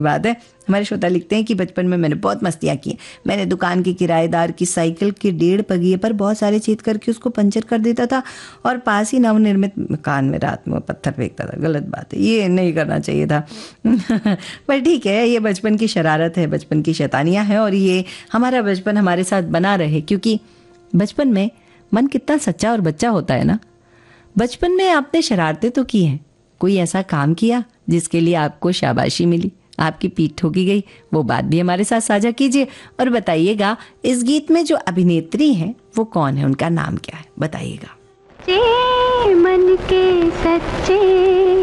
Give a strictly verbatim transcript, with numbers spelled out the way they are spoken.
बात है। हमारे श्रोता लिखते हैं कि बचपन में मैंने बहुत मस्तियाँ की। मैंने दुकान के किराएदार की साइकिल के डेढ़ पहिए पर बहुत सारे छेद करके उसको पंचर कर देता था और पास ही नवनिर्मित मकान में रात में पत्थर फेंकता था। गलत बात है, ये नहीं करना चाहिए था। पर ठीक है, ये बचपन की शरारत है, बचपन की शैतानियाँ हैं और ये हमारा बचपन हमारे साथ बना रहे, क्योंकि बचपन में मन कितना सच्चा और बच्चा होता है ना। बचपन में आपने शरारतें तो की हैं, कोई ऐसा काम किया जिसके लिए आपको शाबाशी मिली, आपकी पीठ ठोकी गई, वो बात भी हमारे साथ साझा कीजिए और बताइएगा इस गीत में जो अभिनेत्री हैं वो कौन है, उनका नाम क्या है, बताइएगा। मन के सच्चे